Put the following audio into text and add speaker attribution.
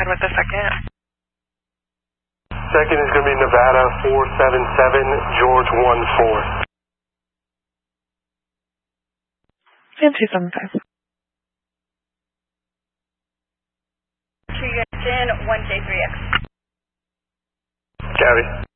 Speaker 1: with the second.
Speaker 2: Second is going to be Nevada 477, George 14.
Speaker 1: And 275.
Speaker 3: Houston 1J3X.
Speaker 2: Gabby.